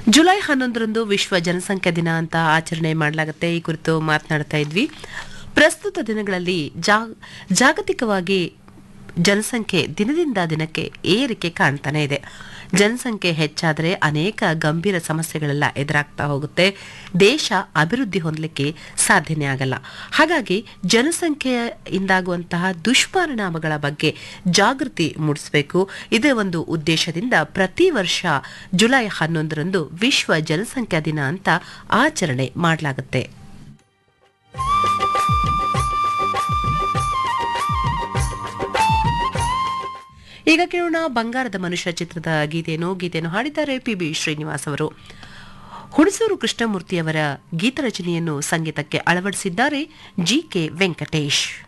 July 11ರಂದು ವಿಶ್ವ ಜನಸಂಖ್ಯಾ ದಿನ ಅಂತ ಆಚರಣೆ ಮಾಡಲಾಗುತ್ತೆ. ಈ ಕುರಿತು ಮಾತನಾಡ್ತಾ ಇದ್ವಿ. ಪ್ರಸ್ತುತ ದಿನಗಳಲ್ಲಿ ಜಾಗತಿಕವಾಗಿ ಜನಸಂಖ್ಯೆ ದಿನದಿಂದ ದಿನಕ್ಕೆ ಏರಿಕೆ ಕಾಣ್ತಾನೆ ಇದೆ. ಜನಸಂಖ್ಯೆ ಹೆಚ್ಚಾದರೆ ಅನೇಕ ಗಂಭೀರ ಸಮಸ್ಯೆಗಳೆಲ್ಲ ಎದುರಾಗ್ತಾ ಹೋಗುತ್ತೆ. ದೇಶ ಅಭಿವೃದ್ಧಿ ಹೊಂದಲಿಕ್ಕೆ ಸಾಧ್ಯನೇ ಆಗಲ್ಲ. ಹಾಗಾಗಿ ಜನಸಂಖ್ಯೆಯಿಂದಾಗುವಂತಹ ದುಷ್ಪರಿಣಾಮಗಳ ಬಗ್ಗೆ ಜಾಗೃತಿ ಮೂಡಿಸಬೇಕು. ಇದೇ ಒಂದು ಉದ್ದೇಶದಿಂದ ಪ್ರತಿ ವರ್ಷ ಜುಲೈ 11ರಂದು ವಿಶ್ವ ಜನಸಂಖ್ಯಾ ದಿನ ಅಂತ ಆಚರಣೆ ಮಾಡಲಾಗುತ್ತೆ. ಈಗ ಕೇಳೋಣ ಬಂಗಾರದ ಮನುಷ್ಯ ಚಿತ್ರದ ಗೀತೆಯನ್ನು ಹಾಡಿದ್ದಾರೆ ಪಿ.ಬಿ. ಶ್ರೀನಿವಾಸ್ ಅವರು. ಹುಣಸೂರು ಕೃಷ್ಣಮೂರ್ತಿಯವರ ಗೀತರಚನೆಯನ್ನು ಸಂಗೀತಕ್ಕೆ ಅಳವಡಿಸಿದ್ದಾರೆ ಜಿ.ಕೆ. ವೆಂಕಟೇಶ್.